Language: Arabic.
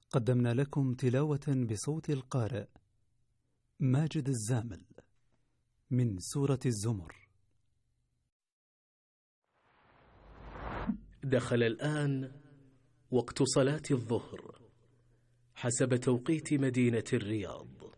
قدمنا لكم تلاوة بصوت القارئ ماجد الزامل من سورة الزمر. دخل الآن وقت صلاة الظهر حسب توقيت مدينة الرياض.